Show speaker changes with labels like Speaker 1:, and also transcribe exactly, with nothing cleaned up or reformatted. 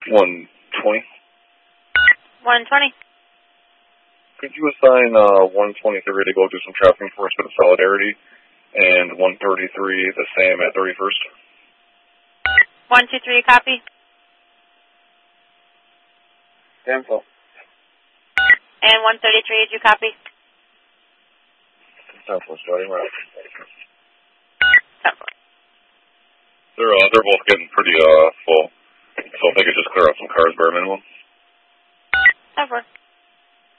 Speaker 1: one twenty.
Speaker 2: one twenty.
Speaker 1: Could you assign uh, one twenty-three to go do some traffic enforcement at Solidarity, and one thirty-three the same at thirty-first?
Speaker 2: one two three, copy.
Speaker 1: Cancel.
Speaker 2: And one thirty-three, did you copy?
Speaker 1: Cancel, starting right.
Speaker 2: Cancel.
Speaker 1: They're, uh, they're both getting pretty uh, full, so if they could just clear out some cars bare minimum.
Speaker 2: Over.